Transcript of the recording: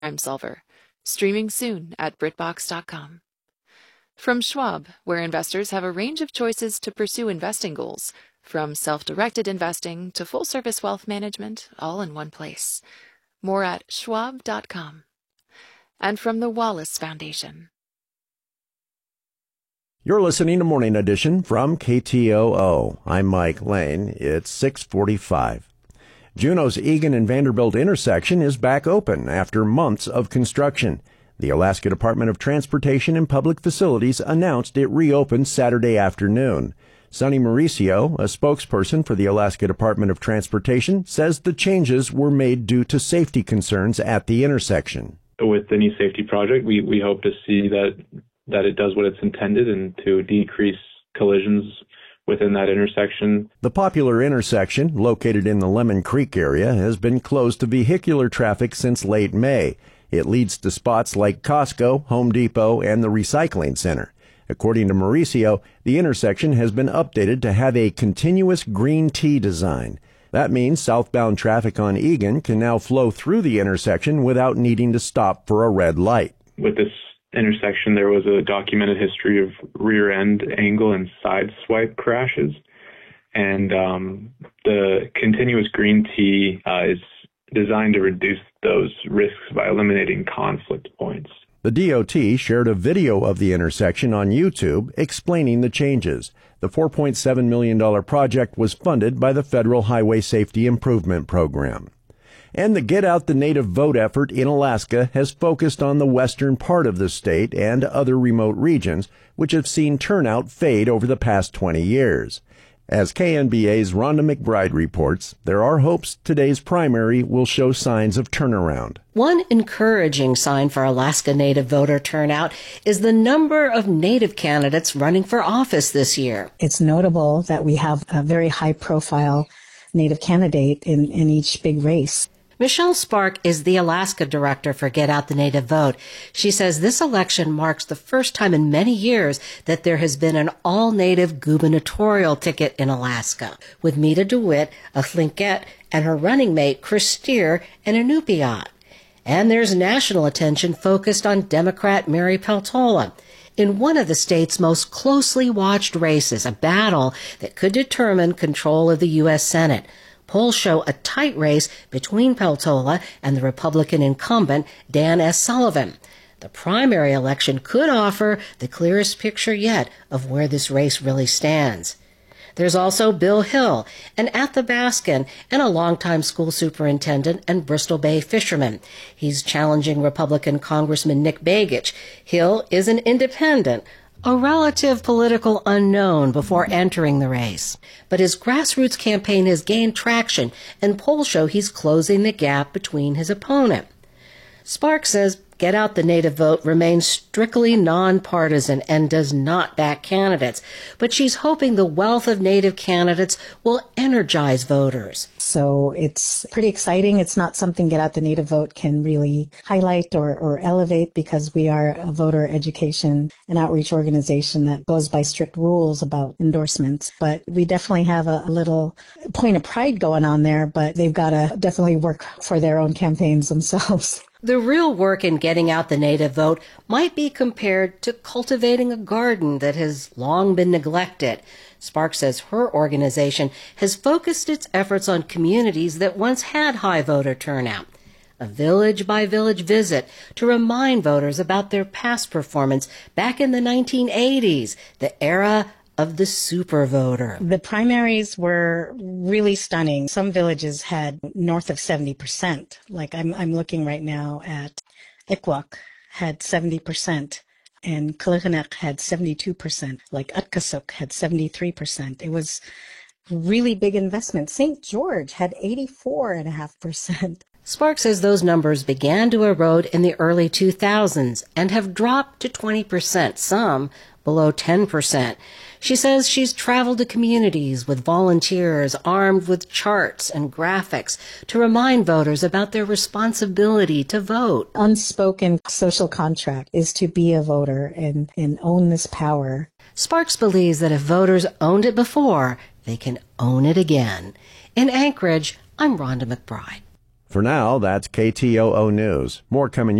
Crime Solver, streaming soon at BritBox.com. From Schwab, where investors have a range of choices to pursue investing goals, from self-directed investing to full-service wealth management, all in one place. More at Schwab.com. And from the Wallace Foundation. You're listening to Morning Edition from KTOO. I'm Mike Lane. It's 6:45. Juneau's Egan and Vanderbilt intersection is back open after months of construction. The Alaska Department of Transportation and Public Facilities announced it reopened Saturday afternoon. Sonny Mauricio, a spokesperson for the Alaska Department of Transportation, says the changes were made due to safety concerns at the intersection. With the new safety project, we hope to see that it does what it's intended and to decrease collisions within that intersection. The popular intersection, located in the Lemon Creek area, has been closed to vehicular traffic since late May. It leads to spots like Costco, Home Depot, and the recycling center. According to Mauricio, the intersection has been updated to have a continuous green T design. That means southbound traffic on Egan can now flow through the intersection without needing to stop for a red light. With this intersection, there was a documented history of rear-end angle and side swipe crashes. And the continuous green T is designed to reduce those risks by eliminating conflict points. The DOT shared a video of the intersection on YouTube explaining the changes. The $4.7 million project was funded by the Federal Highway Safety Improvement Program. And the Get Out the Native Vote effort in Alaska has focused on the western part of the state and other remote regions, which have seen turnout fade over the past 20 years. As KNBA's Rhonda McBride reports, there are hopes today's primary will show signs of turnaround. One encouraging sign for Alaska Native voter turnout is the number of Native candidates running for office this year. It's notable that we have a very high-profile Native candidate in each big race. Michelle Spark is the Alaska director for Get Out the Native Vote. She says this election marks the first time in many years that there has been an all-Native gubernatorial ticket in Alaska, with Mita DeWitt, a Tlingit, and her running mate, Chris Steer, an Inupiat. And there's national attention focused on Democrat Mary Peltola in one of the state's most closely watched races, a battle that could determine control of the U.S. Senate. Polls show a tight race between Peltola and the Republican incumbent, Dan S. Sullivan. The primary election could offer the clearest picture yet of where this race really stands. There's also Bill Hill, an Athabascan and a longtime school superintendent and Bristol Bay fisherman. He's challenging Republican Congressman Nick Begich. Hill is an independent, a relative political unknown before entering the race. But his grassroots campaign has gained traction, and polls show he's closing the gap between his opponent. Spark says Get Out the Native Vote remains strictly nonpartisan and does not back candidates, but she's hoping the wealth of Native candidates will energize voters. So it's pretty exciting. It's not something Get Out the Native Vote can really highlight or elevate, because we are a voter education and outreach organization that goes by strict rules about endorsements. But we definitely have a little point of pride going on there, but they've got to definitely work for their own campaigns themselves. The real work in getting out the Native vote might be compared to cultivating a garden that has long been neglected. Spark says her organization has focused its efforts on communities that once had high voter turnout. A village-by-village visit to remind voters about their past performance back in the 1980s, the era of the super voter. The primaries were really stunning. Some villages had north of 70%. Like I'm looking right now at Ikwak had 70%, and Kilikinak had 72%. Like Utkasuk had 73%. It was really big investment. St. George had 84.5%. Spark says those numbers began to erode in the early 2000s and have dropped to 20%, some below 10%. She says she's traveled to communities with volunteers armed with charts and graphics to remind voters about their responsibility to vote. Unspoken social contract is to be a voter and own this power. Sparks believes that if voters owned it before, they can own it again. In Anchorage, I'm Rhonda McBride. For now, that's KTOO News. More coming